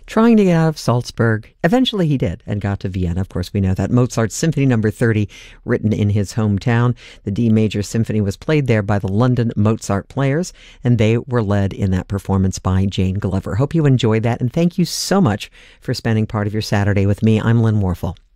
trying to get out of Salzburg. Eventually he did and got to Vienna. Of course, we know that. Mozart's Symphony No. 30, written in his hometown. The D major symphony was played there by the London Mozart Players, and they were led in that performance by Jane Glover. Hope you enjoyed that, and thank you so much for spending part of your Saturday with me. I'm Lynn Warfel.